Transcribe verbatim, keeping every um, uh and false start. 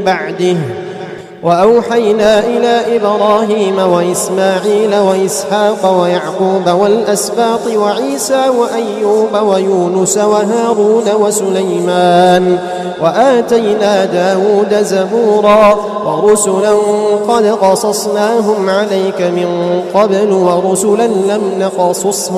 بعده. وأوحينا إلى إبراهيم وإسماعيل وإسحاق ويعقوب والأسباط وعيسى وأيوب ويونس وهارون وسليمان وآتينا داود زبورا ورسلا قد قصصناهم عليك من قبل ورسلا لم نقصصهم